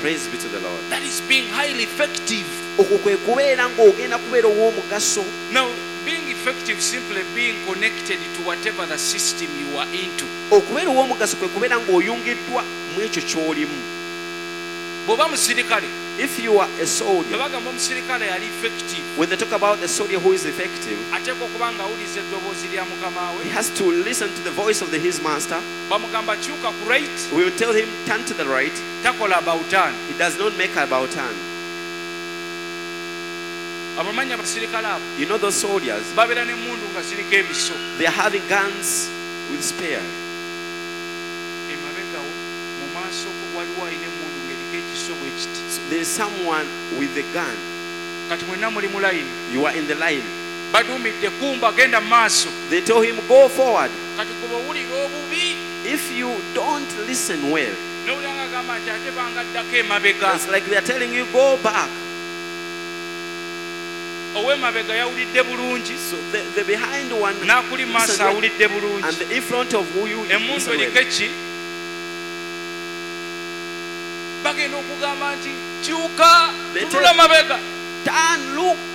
Praise be to the Lord. That is being highly effective. Now, being effective simply being connected to whatever the system you are into. If you are a soldier, when they talk about a soldier who is effective, he has to listen to the voice of his master. We will tell him, turn to the right. He does not make about turn. You know those soldiers? They are having guns with spear. So there is someone with a gun. You are in the line. They told him, go forward. If you don't listen well, it's like they are telling you, go back. So the behind one well, and the in front of who you listen well. They tell, turn, look.